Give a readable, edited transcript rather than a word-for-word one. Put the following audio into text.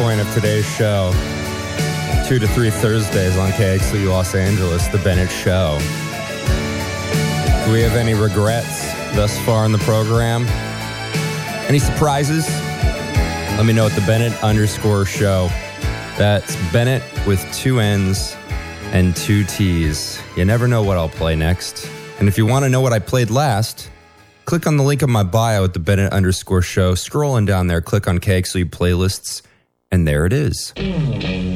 point of today's show. 2 to 3 Thursdays on KXLU Los Angeles, The Bennett Show. Do we have any regrets thus far in the program? Any surprises? Let me know at the Bennett_show. That's Bennett with 2 N's and 2 T's. You never know what I'll play next. And if you want to know what I played last, click on the link in my bio at the Bennett_show. Scrolling down there, click on KXLU playlists, and there it is.